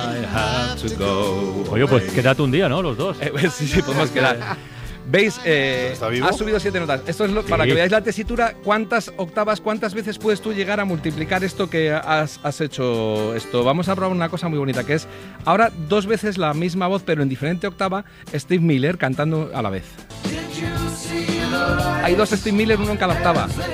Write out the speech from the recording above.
I have to go. Oye, pues quédate un día, ¿no? Los dos. Sí, podemos quedar. ¿Veis? ¿Está vivo? Ha subido 7 notas. Esto es para que veáis la tesitura. ¿Cuántas octavas, cuántas veces puedes tú llegar a multiplicar esto que has hecho esto? Vamos a probar una cosa muy bonita, que es ahora 2 veces la misma voz, pero en diferente octava, Steve Miller cantando a la vez. Hay 2 Steve Miller, uno en cada octava.